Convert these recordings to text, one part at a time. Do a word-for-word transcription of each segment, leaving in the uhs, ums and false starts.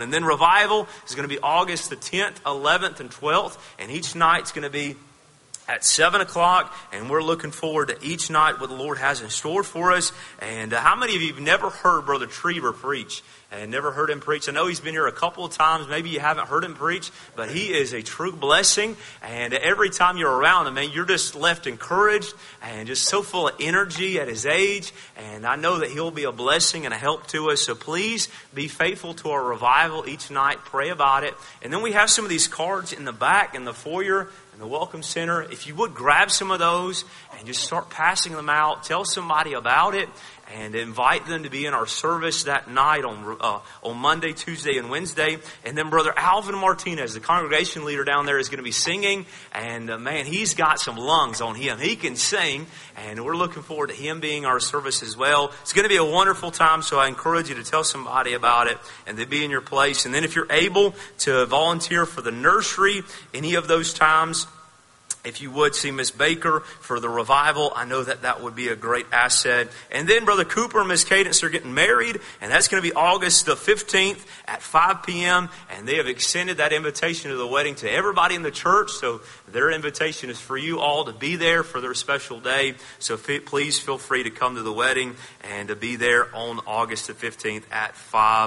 And then revival is going to be August the tenth, eleventh, and twelfth. And each night's going to be at seven o'clock. And we're looking forward to each night what the Lord has in store for us. And uh, how many of you have never heard Brother Trieber preach? And never heard him preach. I know he's been here a couple of times. Maybe you haven't heard him preach, but he is a true blessing. And every time you're around him, man, you're just left encouraged and just so full of energy at his age. And I know that he'll be a blessing and a help to us. So please be faithful to our revival each night. Pray about it. And then we have some of these cards in the back in the foyer in the Welcome Center. If you would grab some of those and just start passing them out. Tell somebody about it. And invite them to be in our service that night on uh, on Monday, Tuesday, and Wednesday. And then Brother Alvin Martinez, the congregation leader down there, is going to be singing. And uh, man, he's got some lungs on him. He can sing. And we're looking forward to him being our service as well. It's going to be a wonderful time. So I encourage you to tell somebody about it and to be in your place. And then if you're able to volunteer for the nursery any of those times, if you would see Miss Baker for the revival, I know that that would be a great asset. And then Brother Cooper and Miss Cadence are getting married, and that's going to be August the fifteenth at five p.m. And they have extended that invitation to the wedding to everybody in the church. So their invitation is for you all to be there for their special day. So f- please feel free to come to the wedding and to be there on August the fifteenth at five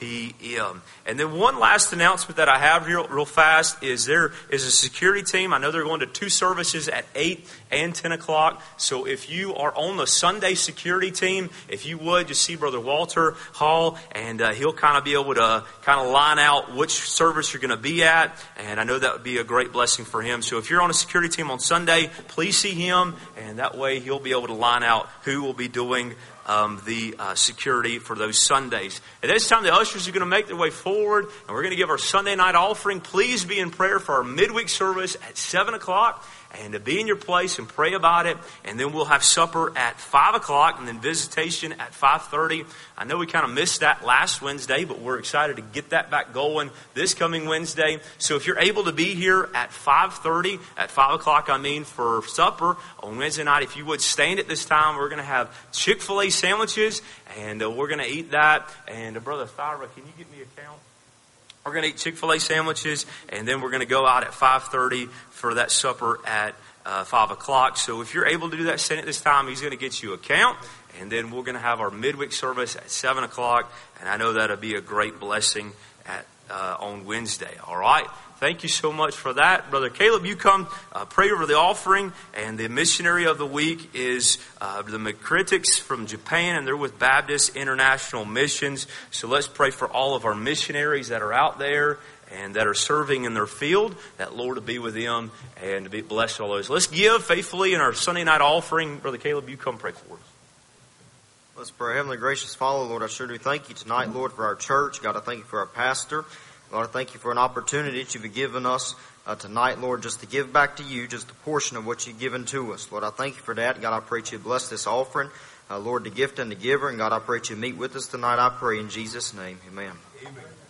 p.m. And then one last announcement that I have real, real fast is there is a security team. I know they're going to two services at eight and ten o'clock. So if you are on the Sunday security team, if you would, just see Brother Walter Hall, and uh, he'll kind of be able to kind of line out which service you're going to be at. And I know that would be a great blessing for him. So if you're on a security team on Sunday, please see him, and that way he'll be able to line out who will be doing Um, the uh, security for those Sundays. At this time, the ushers are going to make their way forward, and we're going to give our Sunday night offering. Please be in prayer for our midweek service at seven o'clock, and to be in your place and pray about it. And then we'll have supper at five o'clock, and then visitation at five thirty. I know we kind of missed that last Wednesday, but we're excited to get that back going this coming Wednesday. So if you're able to be here at five thirty, at five o'clock, I mean, for supper on Wednesday night, if you would stand at this time, we're going to have Chick-fil-A sandwiches, and uh, we're going to eat that. And uh, Brother Thyra, can you give me a count? We're going to eat Chick-fil-A sandwiches, and then we're going to go out at five thirty for that supper at uh, five o'clock. So if you're able to do that, stand at this time. He's going to get you a count, and then we're going to have our midweek service at seven o'clock, and I know that'll be a great blessing at uh, on Wednesday. All right? Thank you so much for that. Brother Caleb, you come uh, pray over the offering. And the missionary of the week is uh, the McCritics from Japan, and they're with Baptist International Missions. So let's pray for all of our missionaries that are out there and that are serving in their field, that Lord to be with them and to be blessed all those. Let's give faithfully in our Sunday night offering. Brother Caleb, you come pray for us. Let's pray. Heavenly gracious Father, Lord, I sure do thank you tonight, Lord, for our church. God, I thank you for our pastor. Lord, I thank you for an opportunity that you've given us uh, tonight, Lord, just to give back to you just a portion of what you've given to us. Lord, I thank you for that. God, I pray that you bless this offering. Uh, Lord, the gift and the giver. And God, I pray that you meet with us tonight. I pray in Jesus' name. Amen. Amen.